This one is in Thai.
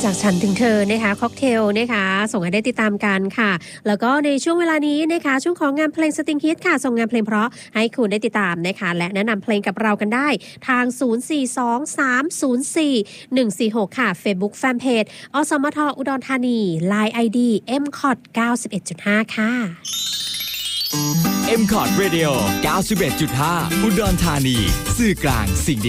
จากฉันถึงเธอนะคะค็อกเทลนะคะส่งให้ได้ติดตามกันค่ะแล้วก็ในช่วงเวลานี้นะคะช่วงของงานเพลงสตริงฮิตค่ะส่งงานเพลงเพราะให้คุณได้ติดตามนะคะและแนะนำเพลงกับเรากันได้ทาง0423041146ค่ะ Facebook Fanpage อสมทอุดรธานี Line ID MCOT 91.5ค่ะ MCOT Radio 91.5 อุดรธานีสื่อกลางสิ่ง